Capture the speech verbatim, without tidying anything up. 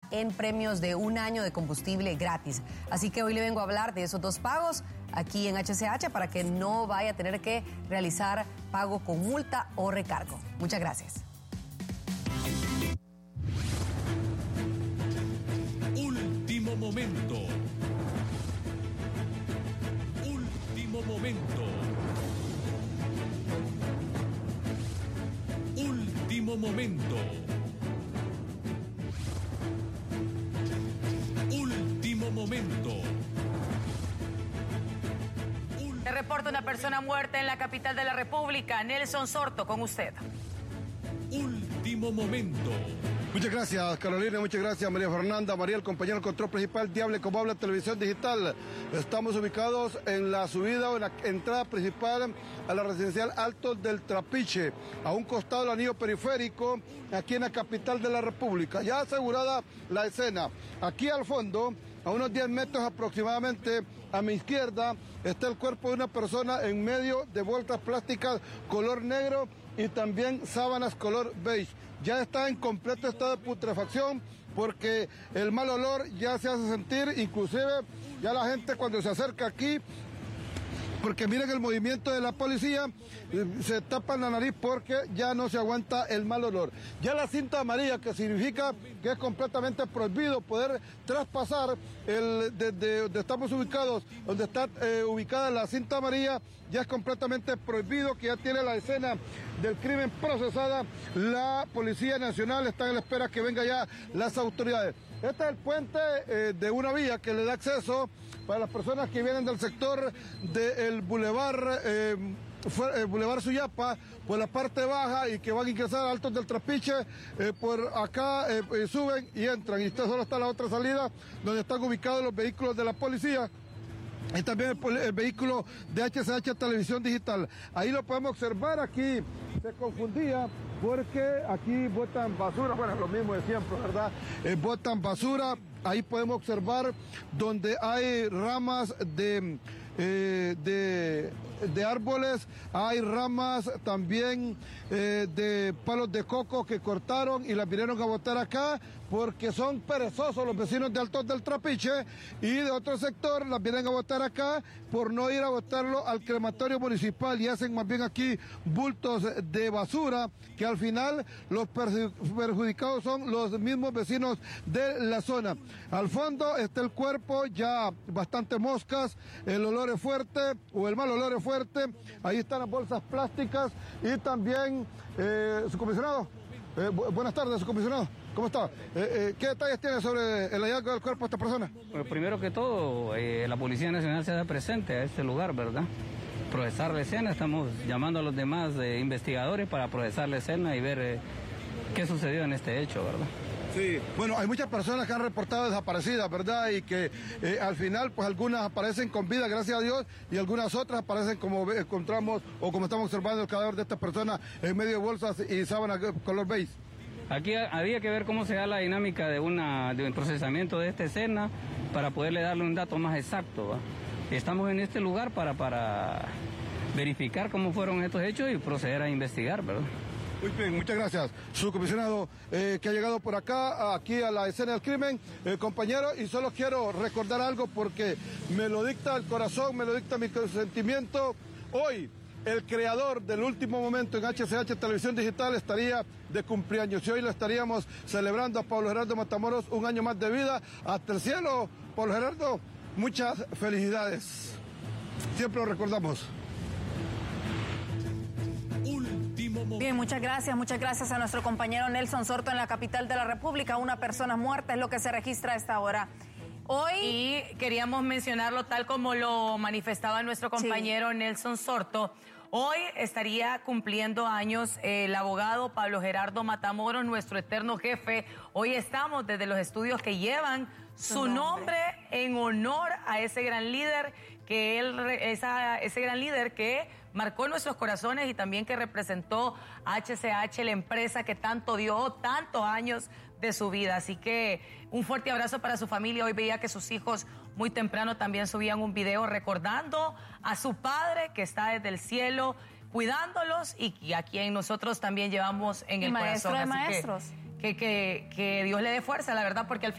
en premios de un año de combustible gratis. Así que hoy le vengo a hablar de esos dos pagos aquí en H C H para que no vaya a tener que realizar pago con multa o recargo. Muchas gracias. Último momento. Último momento. Último momento. Último momento. Se reporta una persona muerta en la capital de la República. Nelson Sorto, con usted. Último momento. Muchas gracias, Carolina, muchas gracias, María Fernanda, María, el compañero del control principal, Diable como habla Televisión Digital. Estamos ubicados en la subida o en la entrada principal a la residencial Altos del Trapiche, a un costado del anillo periférico, aquí en la capital de la República. Ya asegurada la escena. Aquí al fondo, a unos diez metros aproximadamente, a mi izquierda, está el cuerpo de una persona en medio de bolsas plásticas color negro y también sábanas color beige. Ya está en completo estado de putrefacción porque el mal olor ya se hace sentir, inclusive ya la gente cuando se acerca aquí, porque miren el movimiento de la policía, se tapan la nariz porque ya no se aguanta el mal olor. Ya la cinta amarilla, que significa que es completamente prohibido poder traspasar el, desde donde estamos ubicados, donde está eh, ubicada la cinta amarilla, ya es completamente prohibido, que ya tiene la escena del crimen procesada. La Policía Nacional está en la espera que vengan ya las autoridades. Este es el puente eh, de una vía que le da acceso para las personas que vienen del sector del Boulevard, eh, el Boulevard Suyapa, por la parte baja y que van a ingresar a Altos del Trapiche, eh, por acá eh, eh, suben y entran. Y esta solo está la otra salida donde están ubicados los vehículos de la policía. Y también el, el vehículo de H C H Televisión Digital. Ahí lo podemos observar, aquí se confundía porque aquí botan basura, bueno, lo mismo de siempre, ¿verdad? Eh, botan basura, ahí podemos observar donde hay ramas de, eh, de, de árboles, hay ramas también eh, de palos de coco que cortaron y las vinieron a botar acá porque son perezosos los vecinos de Altos del Trapiche, y de otro sector las vienen a botar acá por no ir a botarlo al crematorio municipal, y hacen más bien aquí bultos de basura que al final los perjudicados son los mismos vecinos de la zona. Al fondo está el cuerpo, ya bastante moscas, el olor es fuerte, o el mal olor es fuerte. Ahí están las bolsas plásticas y también eh, su comisionado. Eh, bu buenas tardes, su comisionado. ¿Cómo está? Eh, eh, ¿Qué detalles tiene sobre el hallazgo del cuerpo de esta persona? Bueno, primero que todo, eh, la Policía Nacional se da presente a este lugar, ¿verdad? Procesar la escena, estamos llamando a los demás eh, investigadores para procesar la escena y ver eh, qué sucedió en este hecho, ¿verdad? Sí, bueno, hay muchas personas que han reportado desaparecidas, ¿verdad? Y que eh, al final, pues algunas aparecen con vida, gracias a Dios, y algunas otras aparecen como encontramos o como estamos observando el cadáver de esta persona en medio de bolsas y sábanas color beige. Aquí había que ver cómo se da la dinámica de, una, de un procesamiento de esta escena para poderle darle un dato más exacto, ¿va? Estamos en este lugar para, para verificar cómo fueron estos hechos y proceder a investigar, ¿verdad? Muy bien, muchas gracias. Su comisionado eh, que ha llegado por acá, aquí a la escena del crimen, eh, compañero, y solo quiero recordar algo porque me lo dicta el corazón, me lo dicta mi sentimiento. Hoy, el creador del último momento en H C H Televisión Digital estaría de cumpleaños y hoy lo estaríamos celebrando a Pablo Gerardo Matamoros un año más de vida. Hasta el cielo, Pablo Gerardo, muchas felicidades. Siempre lo recordamos. Bien, muchas gracias, muchas gracias a nuestro compañero Nelson Sorto en la capital de la República. Una persona muerta es lo que se registra a esta hora. Hoy... Y queríamos mencionarlo tal como lo manifestaba nuestro compañero sí. Nelson Sorto. Hoy estaría cumpliendo años eh, el abogado Pablo Gerardo Matamoros, nuestro eterno jefe. Hoy estamos desde los estudios que llevan su, su nombre. nombre en honor a ese gran líder que él, esa, ese gran líder que marcó nuestros corazones y también que representó a H C H, la empresa que tanto dio tantos años de su vida. Así que un fuerte abrazo para su familia. Hoy veía que sus hijos muy temprano también subían un video recordando a su padre que está desde el cielo cuidándolos y a quien nosotros también llevamos en el maestro corazón. de Así maestros. Que, que, que, que Dios le dé fuerza, la verdad, porque al final